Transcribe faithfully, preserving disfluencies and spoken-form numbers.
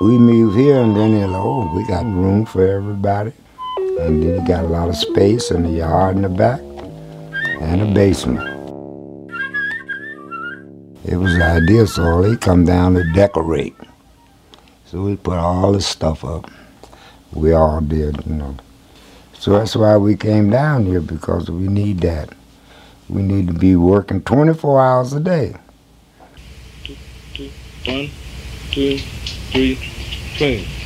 We moved here, and then they're like, oh, we got room for everybody. And then you got a lot of space in the yard in the back and a basement. It was the idea, so they come down to decorate. So we put all this stuff up. We all did, you know. So that's why we came down here, because we need that. We need to be working twenty-four hours a day. One, two, three, play.